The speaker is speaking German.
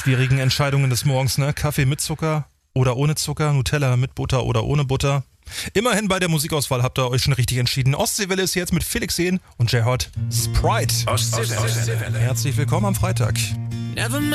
schwierigen Entscheidungen des Morgens, ne? Kaffee mit Zucker oder ohne Zucker, Nutella mit Butter oder ohne Butter. Immerhin bei der Musikauswahl habt ihr euch schon richtig entschieden. Ostseewelle ist jetzt mit Felix Jähn und J-Hot. Das ist Pride. Ostseewelle. Herzlich willkommen am Freitag.